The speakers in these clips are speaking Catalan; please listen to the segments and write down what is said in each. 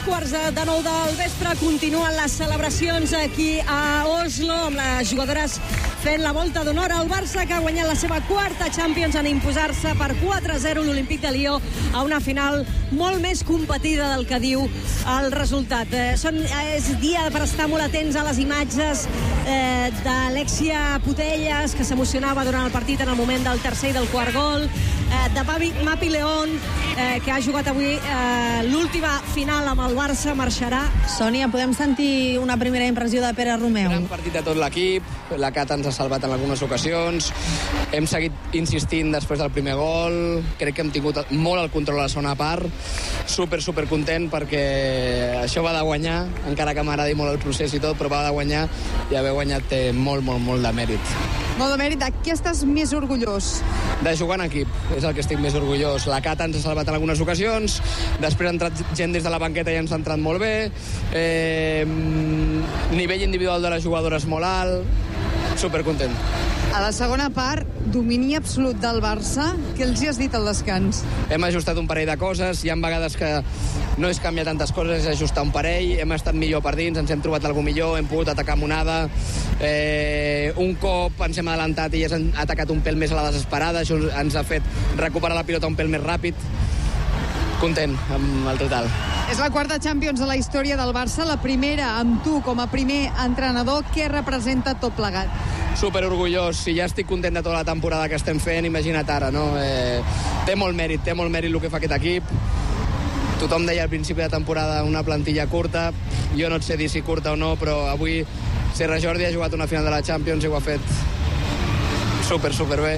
8:45 del vespre. Continuen les celebracions aquí a Oslo amb les jugadores fent la volta d'honor al Barça, que ha guanyat la seva quarta Champions en imposar-se per 4-0 l'Olímpic de Lió a una final molt més competida del que diu el resultat. És dia per estar molt atents a les imatges d'Alexia Putellas, que s'emocionava durant el partit en el moment del tercer i del quart gol, de Mapi León, que ha jugat avui l'última final amb el Barça, marxarà. Sònia, podem sentir una primera impressió de Pere Romeu? Gran partit de tot l'equip, la Cata ens ha salvat en algunes ocasions, hem seguit insistint després del primer gol, crec que hem tingut molt el control a la segona part, super content perquè això va de guanyar, encara que m'agradi molt el procés i tot, però va de guanyar, i haver guanyat té molt de mèrit. Molt de mèrit. De qui estàs més orgullós? De jugar en equip, és el que estic més orgullós. La Cata ens ha salvat en algunes ocasions, després ha entrat gent des de la banqueta i ens ha entrat molt bé, nivell individual de les jugadores molt alt, supercontent. A la segona part, domini absolut del Barça. Què els hi has dit al descans? Hem ajustat un parell de coses, hi ha vegades que no és canviar tantes coses, és ajustar un parell, hem estat millor per dins, ens hem trobat alguna millor, hem pogut atacar amb onada, un cop ens hem adelantat i han atacat un pèl més a la desesperada, això ens ha fet recuperar la pilota un pèl més ràpid. Content amb el total. És la quarta Champions de la història del Barça, la primera amb tu com a primer entrenador. Què representa tot plegat? Super orgullós, si ja estic content de tota la temporada que estem fent, imagina't ara, no? Té molt mèrit el que fa aquest equip. Tothom deia al principi de temporada una plantilla curta, jo no et sé dir si curta o no, però avui Serra Jordi ha jugat una final de la Champions i ho ha fet super bé.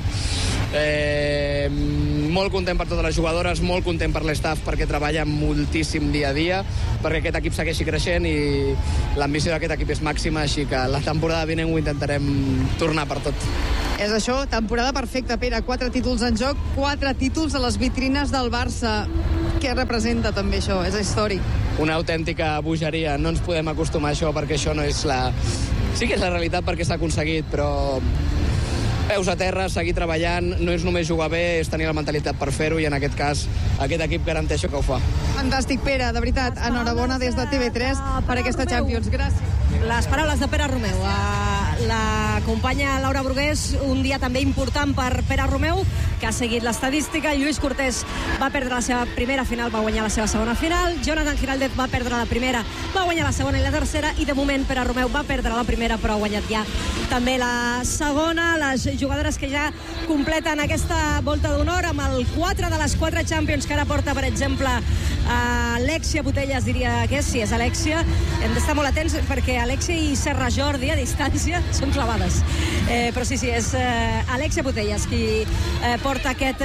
Molt content per totes les jugadores, molt content per l'estaf perquè treballa moltíssim dia a dia, perquè aquest equip segueixi creixent i l'ambició d'aquest equip és màxima, així que la temporada vinent ho intentarem tornar per tot. És això, temporada perfecta, Pere. 4 títols en joc, 4 títols a les vitrines del Barça. Què representa també això? És històric. Una autèntica bogeria. No ens podem acostumar a això perquè això no és la... Sí que és la realitat perquè s'ha aconseguit, però peus a terra, seguir treballant, no és només jugar bé, és tenir la mentalitat per fer-ho i en aquest cas aquest equip garanteixo que ho fa. Fantàstic, Pere, de veritat. Enhorabona des de TV3 per aquesta Champions. Gràcies. Les paraules de Pere Romeu. La companya Laura Brugués, un dia també important per Pere Romeu, que ha seguit l'estadística. Lluís Cortés va perdre la seva primera final, va guanyar la seva segona final. Jonathan Giraldez va perdre la primera, va guanyar la segona i la tercera, i de moment Pere Romeu va perdre la primera, però ha guanyat ja també la segona. Les jugadores que ja completen aquesta volta d'honor amb el 4 de les 4 Champions que ara porta, per exemple, Alexia Putellas, diria que és, sí, és Alexia. Hem d'estar molt atents perquè Alexia i Serra Jordi a distància són clavades, però sí, és Alexia Putellas qui porta aquest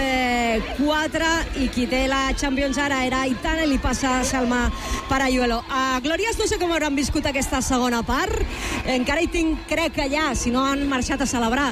4 i qui té la Champions ara era Aitana i li passa Salma Parayuelo. Glòries, no sé com hauran viscut aquesta segona part, encara hi tinc, crec que ja, si no han marxat a celebrar,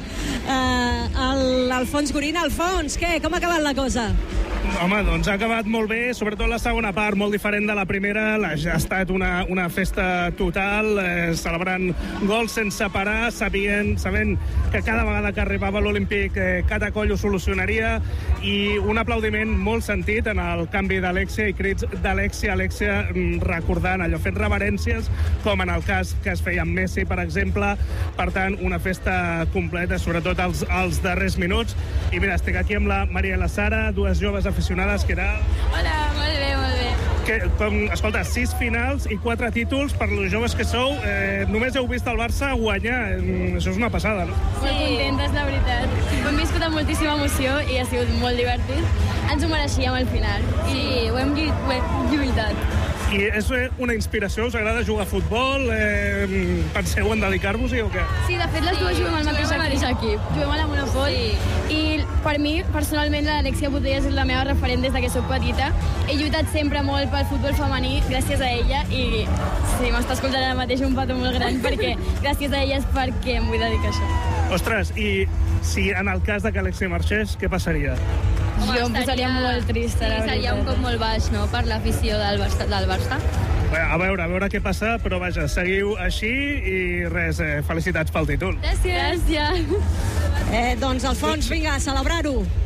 l'Alfons Gorina. Alfons, què? Com ha acabat la cosa? Home, doncs ha acabat molt bé, sobretot la segona part, molt diferent de la primera. Ha estat una festa total, celebrant gols sense parar, sabent que cada vegada que arribava l'Olímpic cada coll ho solucionaria, i un aplaudiment molt sentit en el canvi d'Alexia i crits d'Alexia, recordant allò, fent reverències, com en el cas que es feia amb Messi, per exemple. Per tant, una festa completa, sobretot als darrers minuts. I mira, estic aquí amb la Maria i la Sara, dues joves aficionades, que era... Hola, molt bé. Escolta, 6 finals i 4 títols per los joves que sou. Només heu vist el Barça guanyar. Això és una passada, no? Sí. Molt contentes, la veritat. Hem viscut amb moltíssima emoció i ha sigut molt divertit. Ens ho mereixíem al final i ho hem lluitat. I és una inspiració? Us agrada jugar a futbol? Penseu en dedicar-vos-hi o què? Sí, de fet, les dues juguem al mateix equip. Juguem a la Monopol. I per mi, personalment, l'Alexia Putellas és la meva referent des que soc petita. He lluitat sempre molt pel futbol femení gràcies a ella i sí, m'està escoltant ara mateix un petó molt gran perquè gràcies a ella és perquè em vull dedicar a això. Ostres, i si en el cas de que Alexia marxés, què passaria? Home, jo em posaria molt trista, la veritat. Seria un cop molt baix, no?, per l'afició del Barça. A veure què passa, però vaja, seguiu així i res, felicitats pel títol. Gràcies. Doncs, Alfons, vinga, a celebrar-ho.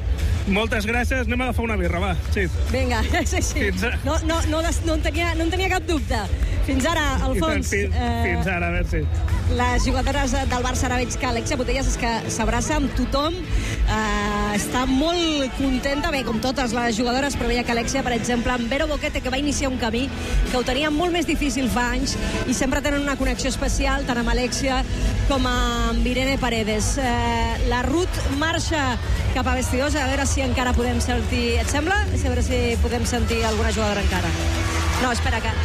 Moltes gràcies, anem a agafar una birra, va. Sí. Vinga, sí. No en tenia cap dubte. Fins ara, Alfons... Fins ara, a veure si... Les jugadores del Barça, ara veig que Alexia Putellas és que s'abraça amb tothom, està molt contenta, bé, com totes les jugadores, però veia que Alexia, per exemple, amb Vero Boquete, que va iniciar un camí que ho tenia molt més difícil fa anys, i sempre tenen una connexió especial, tant amb Alexia com amb Irene Paredes. La Ruth marxa cap a vestidors, a veure si encara podem sentir... Et sembla? A veure si podem sentir alguna jugadora encara. No, espera, que...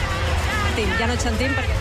Ja no et sentim perquè...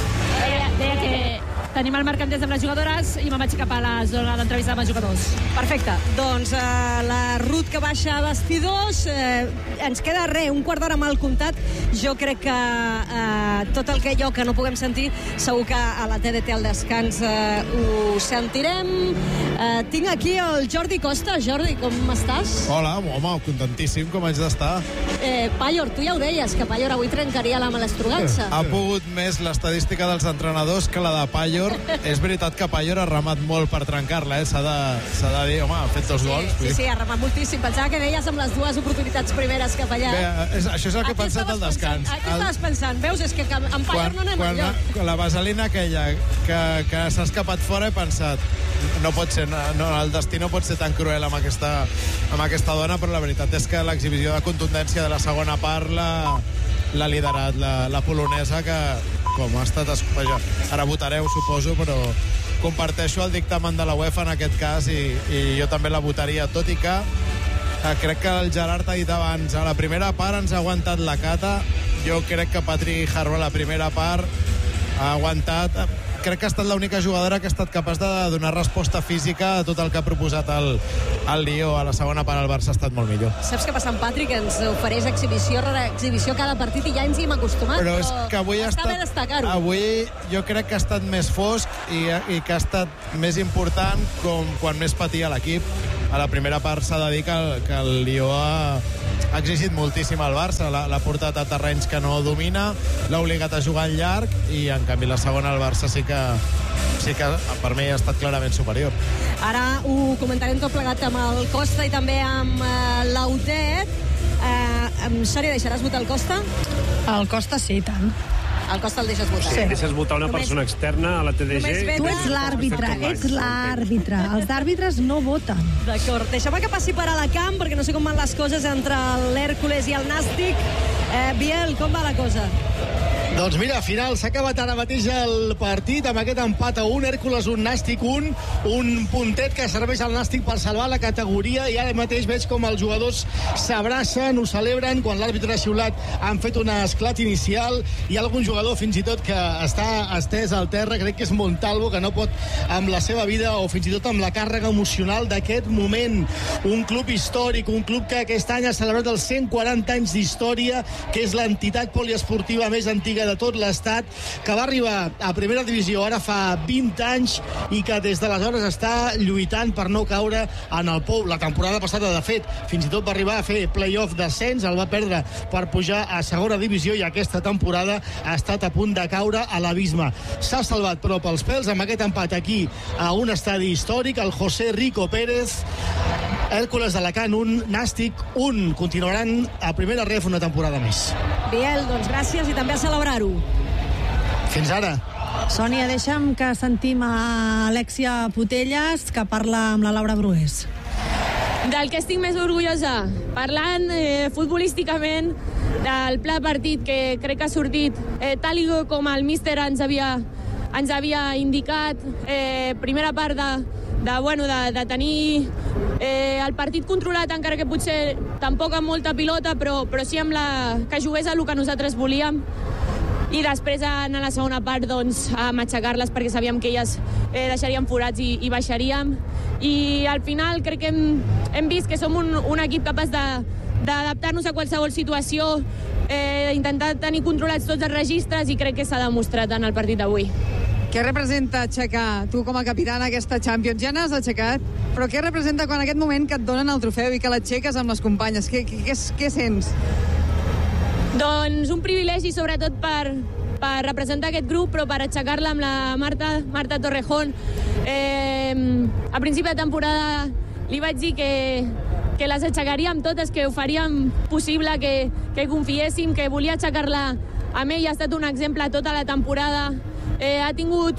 Deia que tenim el mercanter amb les jugadores i me'n vaig cap a la zona d'entrevista amb els jugadors. Perfecte. Doncs la Ruth que baixa a vestidors, ens queda un quart d'hora mal comptat. Jo crec que tot el que no puguem sentir, segur que a la TDT al descans ho sentirem. Tinc aquí el Jordi Costa. Jordi, com estàs? Hola, home, contentíssim, com haig d'estar. Pallor, tu ja ho deies, que Pallor avui trencaria la malastrugança. Ha pogut més l'estadística dels entrenadors que la de Pallor. És veritat que Pallor ha remat molt per trencar-la, s'ha de dir, home, ha fet 2 gols. Sí, ha remat moltíssim. Pensava que deies amb les 2 oportunitats primeres que ha fallat. Bé, això és el que he pensat al descans. Aquí estaves pensant, veus? És que amb Pallor no anem enlloc. Quan la vaselina aquella que s'ha escapat fora, he pensat, no pot ser, el destí no pot ser tan cruel amb aquesta dona, però la veritat és que l'exhibició de contundència de la segona part l'ha liderat la polonesa, que com ha estat... Ara votareu, suposo, però comparteixo el dictamen de la UEFA en aquest cas i jo també la votaria, tot i que crec que el Gerard ha dit abans, a la primera part ens ha aguantat la Cata. Jo crec que Patrick Harrow a la primera part ha aguantat... Crec que ha estat l'única jugadora que ha estat capaç de donar resposta física a tot el que ha proposat el Lió. A la segona part el Barça ha estat molt millor. Saps què passa amb Patrick? Ens ofereix exhibició rere exhibició cada partit i ja ens hi hem acostumat. Però és que avui està bé destacar-ho. Avui jo crec que ha estat més fosc i que ha estat més important com quan més patia l'equip. A la primera part s'ha de dir que el Lió ha exigit moltíssim al Barça, l'ha portat a terrenys que no domina, l'ha obligat a jugar en llarg i en canvi la segona el Barça sí que per mi ha estat clarament superior. Ara ho comentarem tot plegat amb el Costa i també amb l'Audet. Sònia, deixaràs votar el Costa? El Costa sí, tant. El Costa el deixes votar. Sí, deixes votar una persona externa a la TDG. Tu ets l'àrbitre. Els d'àrbitres no voten. D'acord. Deixem que passi per a la camp, perquè no sé com van les coses entre l'Hèrcules i el Nàstic. Biel, com va la cosa? Doncs mira, al final s'ha acabat ara mateix el partit amb aquest empat a 1, Hèrcules 1, Nàstic 1, un puntet que serveix al Nàstic per salvar la categoria, i ara mateix veig com els jugadors s'abracen, ho celebren, quan l'àrbitre ha xiulat han fet un esclat inicial, hi ha algun jugador fins i tot que està estès al terra, crec que és Montalvo, que no pot amb la seva vida o fins i tot amb la càrrega emocional d'aquest moment. Un club històric, un club que aquest any ha celebrat els 140 anys d'història, que és l'entitat poliesportiva més antiga de tot l'estat, que va arribar a primera divisió ara fa 20 anys i que des d'aleshores està lluitant per no caure en el pou. La temporada passada, de fet, fins i tot va arribar a fer play-off d'ascens, el va perdre per pujar a segona divisió, i aquesta temporada ha estat a punt de caure a l'abisme. S'ha salvat però pels pèls amb aquest empat aquí a un estadi històric, el José Rico Pérez. Hèrcules d'Alacant 1, Nàstic 1. Continuaran a primera ref una temporada més. Biel, doncs gràcies i també a celebrar-ho. Fins ara. Sònia, deixa'm que sentim a Alexia Putellas, que parla amb la Laura Brugués. Del que estic més orgullosa, parlant futbolísticament del pla partit que crec que ha sortit tal com el míster ens havia indicat, primera part de tenir el partit controlat, encara que potser tampoc amb molta pilota, però sí amb que jugués a el que nosaltres volíem, i després a la segona part doncs, a matxacar-les, perquè sabíem que elles deixarien forats i baixaríem, i al final crec que hem vist que som un equip capaç d'adaptar-nos a qualsevol situació, intentar tenir controlats tots els registres, i crec que s'ha demostrat en el partit d'avui. Què representa aixecar, tu com a capitana, aquesta Champions? Ja n'has aixecat, però què representa quan aquest moment que et donen el trofeu i que l'aixeques amb les companyes? Què sents? Doncs un privilegi, sobretot per representar aquest grup, però per aixecar-la amb la Marta Torrejón. A principi de temporada li vaig dir que que les aixecaríem totes, que ho faríem possible, que confiéssim, que volia aixecar-la amb ell. Ha estat un exemple tota la temporada. Ha tingut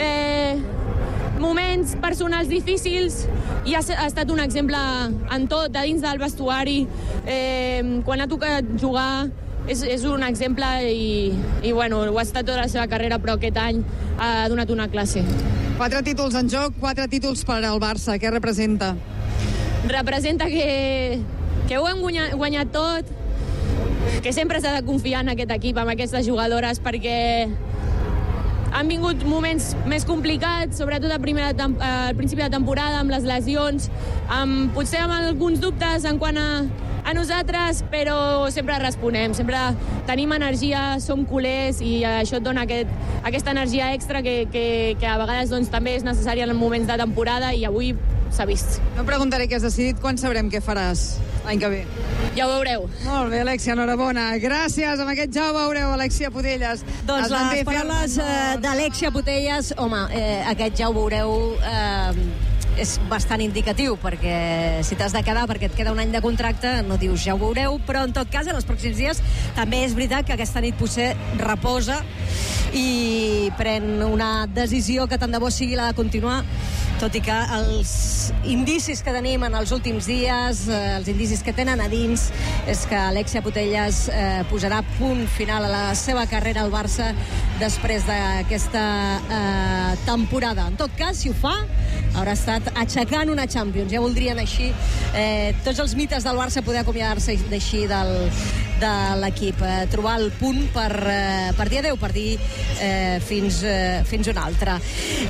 moments personals difícils i ha estat un exemple en tot, a dins del vestuari. Quan ha tocat jugar és un exemple i bueno, ho ha estat tota la seva carrera, però aquest any ha donat una classe. 4 títols en joc, 4 títols per al Barça. Què representa? Representa que ho hem guanyat tot, que sempre s'ha de confiar en aquest equip, amb aquestes jugadores, perquè han vingut moments més complicats, sobretot al principi de temporada, amb les lesions, potser amb alguns dubtes en quant a nosaltres, però sempre responem, sempre tenim energia, som culers i això et dona aquesta energia extra que a vegades doncs, també és necessària en moments de temporada i avui s'ha vist. No preguntaré què has decidit, quan sabrem què faràs l'any que ve? Ja ho veureu. Molt bé, Alexia, enhorabona. Gràcies, amb aquest ja ho veureu, Alexia Putellas. Doncs les paraules d'Alexia Putellas, home, aquest ja ho veureu, és bastant indicatiu, perquè si t'has de quedar perquè et queda un any de contracte, no dius ja ho veureu, però en tot cas, en els pròxims dies també és veritat que aquesta nit potser reposa i pren una decisió que tant de bo sigui la de continuar, tot i que els indicis que tenim en els últims dies, els indicis que tenen a dins, és que Alexia Putellas posarà punt final a la seva carrera al Barça després d'aquesta temporada. En tot cas, si ho fa, haurà estat aixecant una Champions. Ja voldrien així tots els mites del Barça poder acomiadar-se d'així de l'equip. Trobar el punt per dir adeu, per dir fins un altre.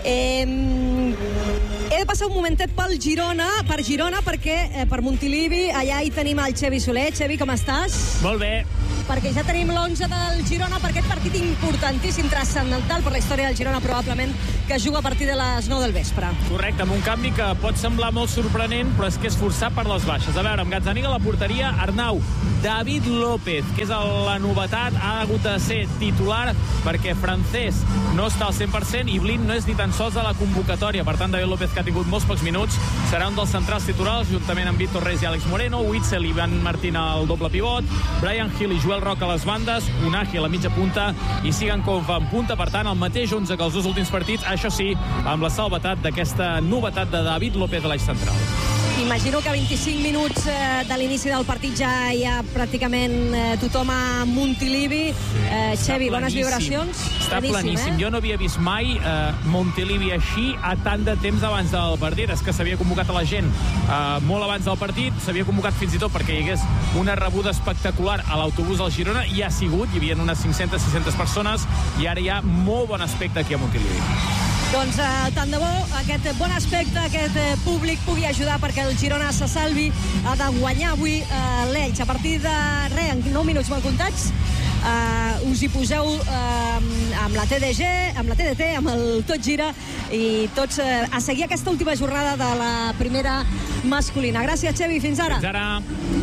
He de passar un momentet per Girona, perquè per Montilivi, allà hi tenim el Xevi Soler. Xevi, com estàs? Molt bé. Perquè ja tenim l'11 del Girona per aquest partit importantíssim, transcendental per la història del Girona, probablement, que es juga a partir de les 9 del vespre. Correcte, amb un canvi que pot semblar molt sorprenent, però és que és forçat per les baixes. A veure, amb Gazzaniga a la porteria, Arnau, David López, que és la novetat, ha hagut de ser titular perquè Francés no està al 100% i Blin no és ni tan sols a la convocatòria. Per tant, David López, que ha tingut molts pocs minuts, serà un dels centrals titulars, juntament amb Víctor Reis i Àlex Moreno, Witzel i Ivan Martín al doble pivot, Brian Hill i Joel Roca a les bandes, Unagi a la mitja punta i Sigankov en punta. Per tant, el mateix 11 que els dos últims partits, això sí, amb la salvetat d'aquesta novetat de David López a l'eix central. Imagino que a 25 minuts de l'inici del partit ja hi ha pràcticament tothom a Montilivi. Xevi, bones vibracions? Està planíssim. Jo no havia vist mai Montilivi així a tant de temps abans del partit. És que s'havia convocat a la gent molt abans del partit, s'havia convocat fins i tot perquè hi hagués una rebuda espectacular a l'autobús del Girona, i ha sigut, hi havia unes 500-600 persones, i ara hi ha molt bon aspecte aquí a Montilivi. Doncs tant de bo aquest bon aspecte, aquest públic pugui ajudar perquè el Girona se salvi. Ha de guanyar avui l'Elx. A partir de res, en 9 minuts mal comptats, us hi poseu amb la TDG, amb la TDT, amb el Tot Gira, i tots a seguir aquesta última jornada de la primera masculina. Gràcies, Xevi, fins ara. Fins ara.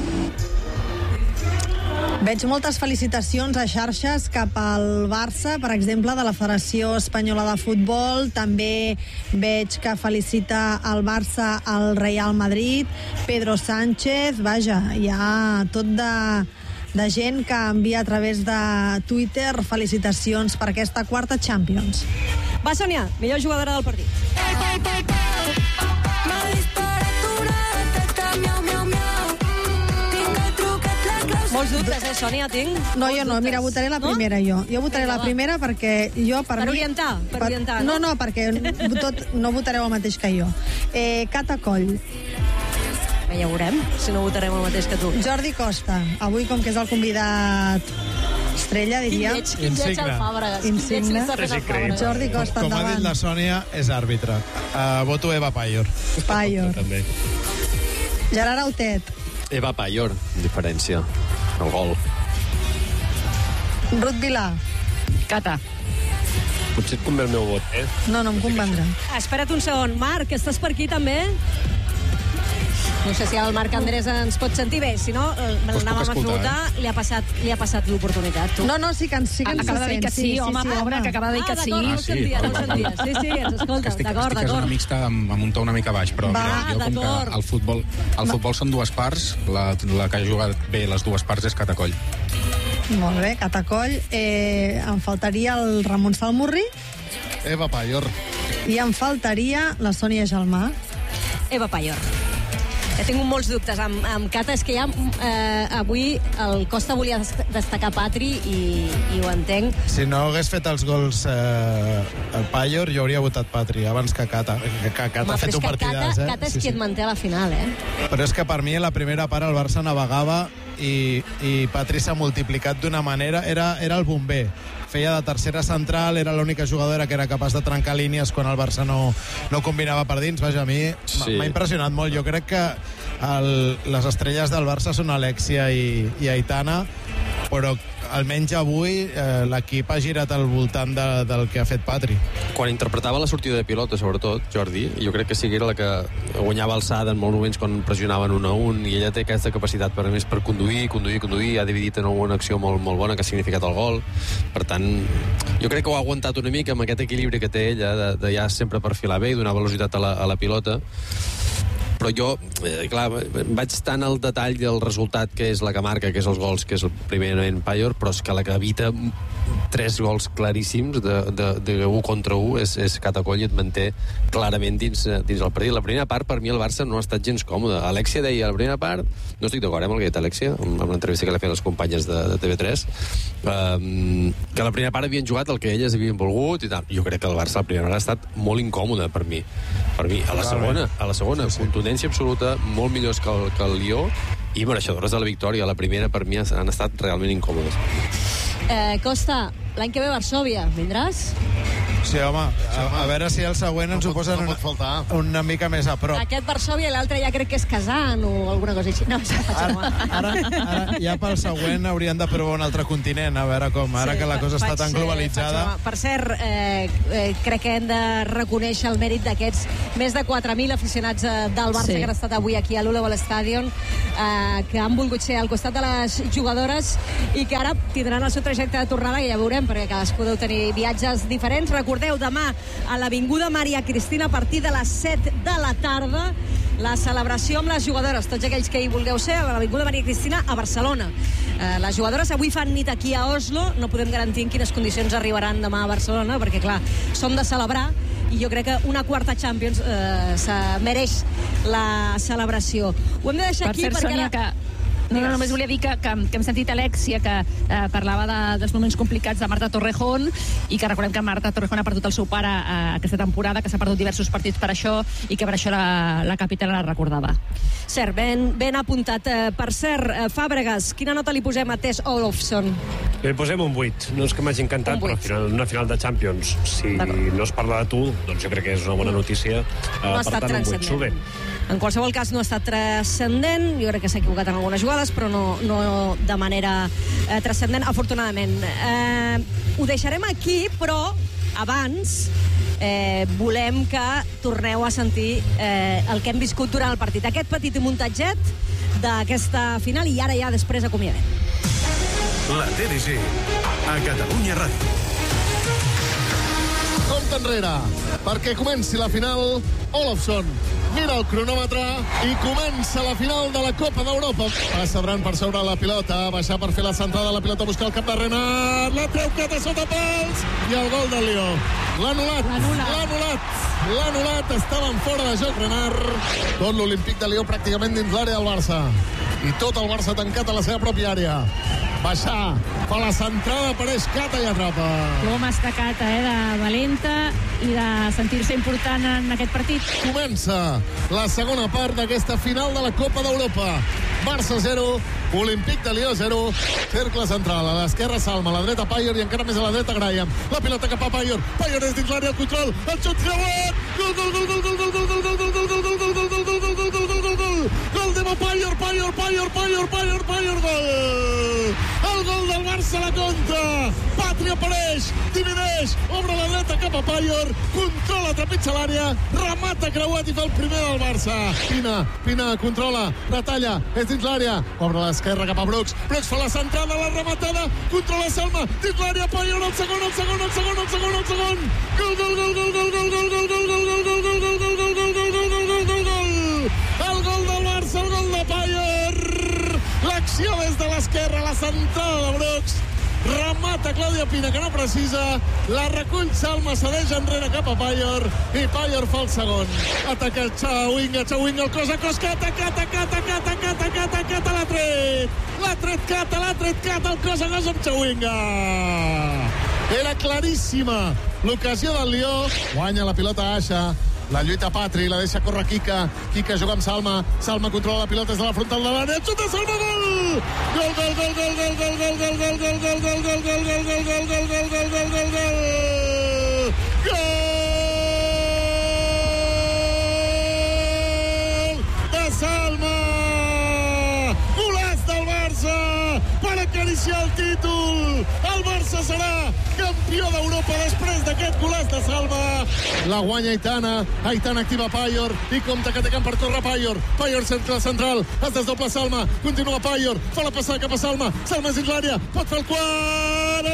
Veig moltes felicitacions a xarxes cap al Barça, per exemple, de la Federació Espanyola de Futbol. També veig que felicita el Barça al Real Madrid, Pedro Sánchez. Vaja, hi ha tot de gent que envia a través de Twitter felicitacions per aquesta quarta Champions. Va, Sònia, millor jugadora del partit. Molts dubtes, Sònia, tinc? No, jo no. Mira, votaré la primera, jo. Jo votaré la primera perquè jo, per mi... Per orientar, no? No, perquè no votareu el mateix que jo. Cata Coll. Ja veurem, si no votarem el mateix que tu. Jordi Costa. Avui, com que és el convidat estrella, diria. Quin lleig el Fàbregas. Insigne. Jordi Costa, com ha dit la Sònia, és àrbitre. Voto Eva Payor. Payor. També. Gerard Autet. Eva Payor, diferència. El gol. Ruth Vilà. Cata. Potser et convé el meu vot, No em convendrà. Espera't un segon. Marc, estàs per aquí també? No sé si el Marc Andrés ens pot sentir bé, si no, anàvem a preguntar, li ha passat l'oportunitat. No, sí que ens acaba de dir que sí, home, pobre, que acaba de dir que sí. No ho sentia. Sí, ens escolta, d'acord. Estic una mixta amb un to una mica baix, però jo com que el futbol són dues parts, la que ha jugat bé les dues parts és Catacoll. Molt bé, Catacoll. Em faltaria el Ramon Salmurri. Eva Payor. I em faltaria la Sònia Gelmà. Eva Payor. He tingut molts dubtes amb Cata, és que ja avui el Costa volia destacar Patri i ho entenc. Si no hagués fet els gols el Payor, jo hauria votat Patri abans que Cata. Cata ha fet un partidàs, Cata és qui et manté a la final, Però és que per mi a la primera part el Barça navegava i Patri s'ha multiplicat d'una manera, era el bomber. Feia de tercera central, era l'única jugadora que era capaç de trencar línies quan el Barça no combinava per dins. Vaja, a mi m'ha impressionat molt. Jo crec que les estrelles del Barça són Alexia i Aitana, però almenys avui l'equip ha girat al voltant del que ha fet Patri. Quan interpretava la sortida de pilota, sobretot, Jordi, jo crec que sí que era la que guanyava alçada en molts moments quan pressionaven 1-1, i ella té aquesta capacitat per conduir, ha dividit en una acció molt bona que ha significat el gol. Per tant, jo crec que ho ha aguantat una mica amb aquest equilibri que té ella de ja sempre perfilar bé i donar velocitat a la pilota. Però jo, clar, vaig tant al detall del resultat que és la que marca, que és els gols, que és el primer en Payor, però és que la que evita 3 gols claríssims de 1 contra 1 és Catacoll i et manté clarament dins el partit. La primera part, per mi, el Barça no ha estat gens còmode. Alexia deia, la primera part, no estic d'acord amb el que ha dit Alexia, amb l'entrevista que li ha fet les companyes de TV3, que la primera part havien jugat el que elles havien volgut i tal. Jo crec que el Barça la primera part ha estat molt incòmode per mi. A la segona, contundència absoluta, molt millors que el Lió i mereixedores de la victòria. La primera, per mi, han estat realment incòmodes. Costa, l'any que ve Varsòvia, vindràs? Sí, home, a veure si el següent ens ho posen una mica més a prop. Aquest Varsòvia i l'altre ja crec que és Kazan o alguna cosa així. No, ara ja pel següent haurien de provar un altre continent, a veure com, ara que la cosa està tan globalitzada. Per cert, crec que hem de reconèixer el mèrit d'aquests més de 4.000 aficionats del Barça que han estat avui aquí a l'Ulebol Stadium, que han volgut ser al costat de les jugadores i que ara tindran el seu trajecte de tornada, que ja veurem, perquè cadascú deu tenir viatges diferents. Recordeu, demà a l'Avinguda Maria Cristina a partir de les 7 de la tarda la celebració amb les jugadores, tots aquells que hi vulgueu ser, a l'Avinguda Maria Cristina a Barcelona. Les jugadores avui fan nit aquí a Oslo, no podem garantir en quines condicions arribaran demà a Barcelona, perquè clar, són de celebrar i jo crec que una quarta Champions mereix la celebració. Ho hem de deixar aquí perquè ara... No, només volia dir que hem sentit Alexia que parlava dels moments complicats de Marta Torrejón i que recordem que Marta Torrejón ha perdut el seu pare aquesta temporada, que s'ha perdut diversos partits per això i que per això la capitana la recordava. Cert, ben apuntat. Per cert, Fàbregas, quina nota li posem a Tess Olofsson? Li posem un 8. No és que m'hagi encantat, però una final de Champions, si no es parla de tu, doncs jo crec que és una bona notícia. No ha estat transcendent. En qualsevol cas no ha estat transcendent, jo crec que s'ha equivocat en algunes jugades, però no de manera transcendent, afortunadament. Ho deixarem aquí, però abans volem que torneu a sentir el que hem viscut durant el partit. Aquest petit muntatget d'aquesta final i ara ja després acomiadem. La TDC a Catalunya Ràdio. Compte enrere, perquè comenci la final. Olofsson mira el cronòmetre i comença la final de la Copa d'Europa. Passa Brand per sobre la pilota, baixar per fer la centrada de la pilota, buscar el cap de Renard, la treu cap a sota pals i el gol del Lió. L'ha anul·lat, estaven fora de joc Renard. Tot l'Olímpic de Lió pràcticament dins l'àrea del Barça i tot el Barça tancat a la seva pròpia àrea. Baixar, fa la centrada, apareix Cata i atrapa. Com està Cata, de valenta i de sentir-se important en aquest partit. Comença la segona part d'aquesta final de la Copa d'Europa. Barça 0, Olímpic de Lió 0, cercle central, a l'esquerra Salma, a la dreta Payor i encara més a la dreta Graham. La pilota cap a Payor, Payor és dins l'àrea, el control, el xut creuat, gol de Payor, gol! El gol del Barça Barça la contra. Patri apareix, divideix, obre la dreta cap a Paior, controla, trepitja l'àrea, remata creuat i fa el primer del Barça. Pina, controla, retalla, és dins l'àrea, obre a l'esquerra cap a Brooks fa la centrada, la rematada, controla Salma, dins l'àrea, Paior, el segon. El gol del Barça, el gol de Paior. L'acció des de l'esquerra, la centrada de Brooks. Remata Clàudia Pina, que no precisa, la recull Salma, cedeix enrere cap a Paior i Paior fa el segon. Ataca Chawinga, el cos a cos, Cata, l'ha tret Cata, el cos a cos amb Chawinga. Era claríssima l'ocasió del Lió, guanya la pilota Aixa. La lluita Patri, la deixa córrer Quica juga amb Salma controla la pilota des de la frontal de l'àrea, xuta Salma, gol! De Salma! Golaç del Barça per acariciar el títol. El Barça serà campió d'Europa després d'aquest golaç de Salma. La guanya Aitana activa Paior i compta que té camp per córrer Paior cercle central, es desdobla Salma, continua Paior, fa la passada cap a Salma és dins l'àrea, pot fer el quart,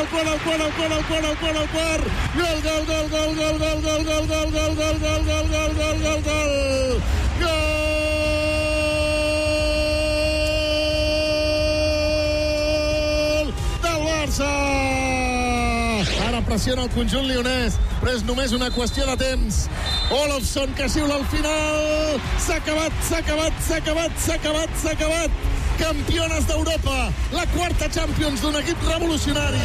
ara pressiona el conjunt lionès, però és només una qüestió de temps. Olofsson que xiula al final. S'ha acabat. Campiones d'Europa, la quarta Champions d'un equip revolucionari.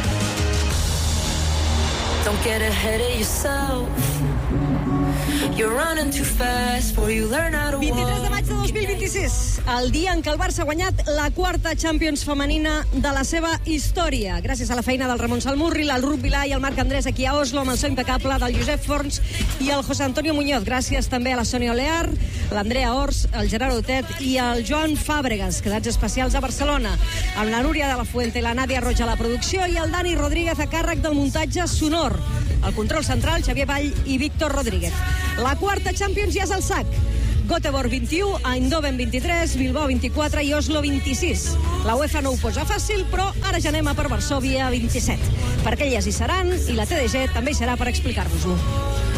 Don't get ahead of yourself. You're running too fast before you learn how to walk. 23 de maig de 2026, el dia en què el Barça ha guanyat la quarta Champions femenina de la seva història. Gràcies a la feina del Ramon Salmurri, el Ruth Vilà i el Marc Andrés aquí a Oslo, amb el so impecable del Josep Forns i el José Antonio Muñoz. Gràcies també a la Sònia Olear, l'Andrea Ors, el Gerard Otet i el Joan Fàbregas, quedats especials a Barcelona, amb la Núria de la Fuente, la Nàdia Roig a la producció i el Dani Rodríguez a càrrec del muntatge sonor. El control central, Xavier Vall i Víctor Rodríguez. La quarta Champions ja és al sac. Göteborg 21, Eindhoven 23, Bilbao 24 i Oslo 26. La UEFA no ho posa fàcil, però ara ja anem a per Varsòvia 27. Perquè elles hi seran i la TDG també hi serà per explicar-vos-ho.